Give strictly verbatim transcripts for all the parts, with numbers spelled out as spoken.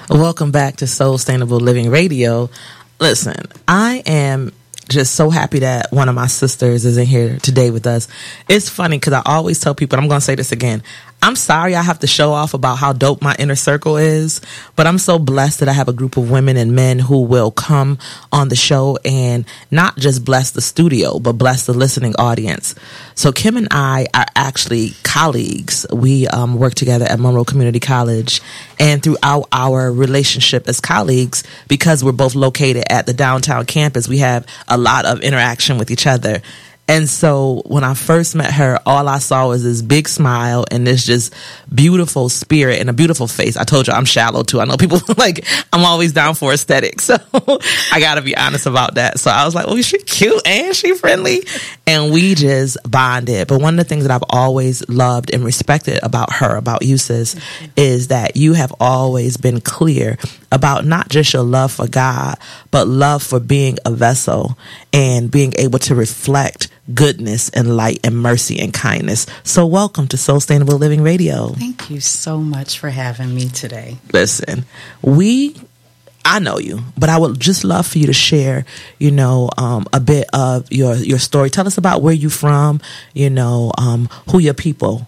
Welcome back to Soul Sustainable Living Radio. Listen, I am just so happy that one of my sisters is in here today with us. It's funny because I always tell people, and I'm going to say this again, I'm sorry I have to show off about how dope my inner circle is, but I'm so blessed that I have a group of women and men who will come on the show and not just bless the studio, but bless the listening audience. So Kim and I are actually colleagues. We um, work together at Monroe Community College, and throughout our relationship as colleagues, because we're both located at the downtown campus, we have a lot of interaction with each other. And so when I first met her, all I saw was this big smile and this just beautiful spirit and a beautiful face. I told you I'm shallow too. I know people like, I'm always down for aesthetics. So I got to be honest about that. So I was like, oh, she cute and she friendly. And we just bonded. But one of the things that I've always loved and respected about her, about you, sis, mm-hmm. is that you have always been clear about not just your love for God, but love for being a vessel and being able to reflect goodness and light and mercy and kindness. So welcome to Soul Sustainable Living Radio. Thank you so much for having me today. Listen, we, I know you, but I would just love for you to share, you know, um, a bit of your, your story. Tell us about where you're from, you know, um, who your people.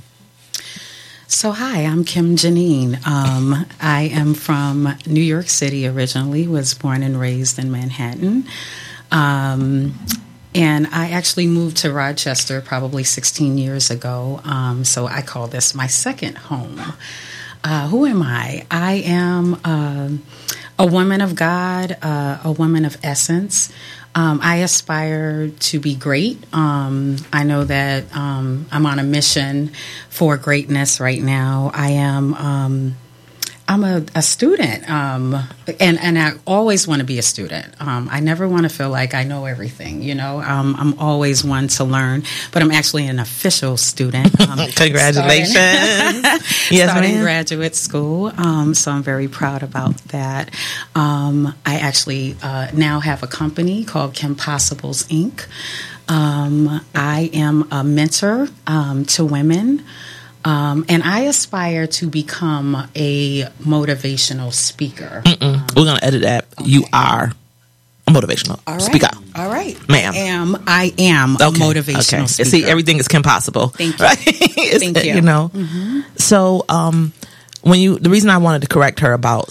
So, hi, I'm Kim Janine. Um, I am from New York City originally, was born and raised in Manhattan. Um, and I actually moved to Rochester probably sixteen years ago. Um, so I call this my second home. Uh, who am I? I am uh, a woman of God, uh, a woman of essence. Um, I aspire to be great. Um, I know that um, I'm on a mission for greatness right now. I am. Um, I'm a, a student, um, and and I always want to be a student. Um, I never want to feel like I know everything. You know, um, I'm always one to learn. But I'm actually an official student. Um, Congratulations! Starting, yes, starting ma'am. graduate school. Um, so I'm very proud about that. Um, I actually uh, now have a company called Kim Possibles Incorporated. Um, I am a mentor um, to women. Um, and I aspire to become a motivational speaker. Um, We're going to edit that. Okay. You are a motivational all right. speaker. All right. Ma'am. I am, I am okay. a motivational okay. speaker. See, everything is Kim Possible. Thank you. Right? Thank you. you. You know, Mm-hmm. so um, when you, the reason I wanted to correct her about